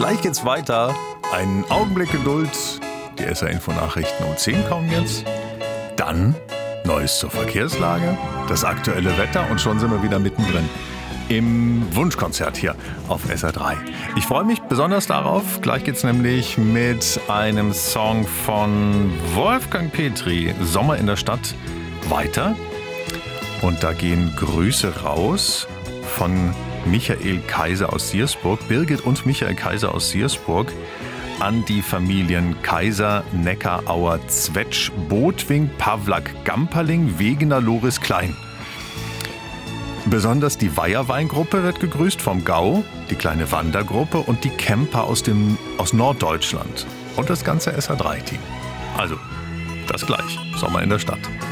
Gleich geht's weiter. Einen Augenblick Geduld. Die SR-Info-Nachrichten um 10 kommen jetzt. Dann Neues zur Verkehrslage, das aktuelle Wetter und schon sind wir wieder mittendrin im Wunschkonzert hier auf SR3. Ich freue mich besonders darauf. Gleich geht's nämlich mit einem Song von Wolfgang Petri, Sommer in der Stadt, weiter. Und da gehen Grüße raus von Michael Kaiser aus Siersburg, Birgit und Michael Kaiser aus Siersburg, an die Familien Kaiser, Neckarauer, Zwetsch, Botwing, Pawlak, Gamperling, Wegener, Loris, Klein. Besonders die Weiherweingruppe wird gegrüßt vom Gau, die kleine Wandergruppe und die Camper aus Norddeutschland und das ganze SR3-Team. Also, das gleich, Sommer in der Stadt.